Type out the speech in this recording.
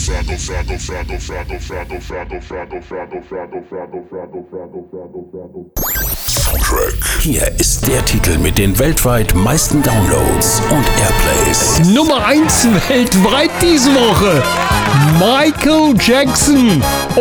Soundtrack. Hier ist der Titel mit den weltweit meisten Downloads und Airplays. Nummer 1 weltweit diese Woche. Michael Jackson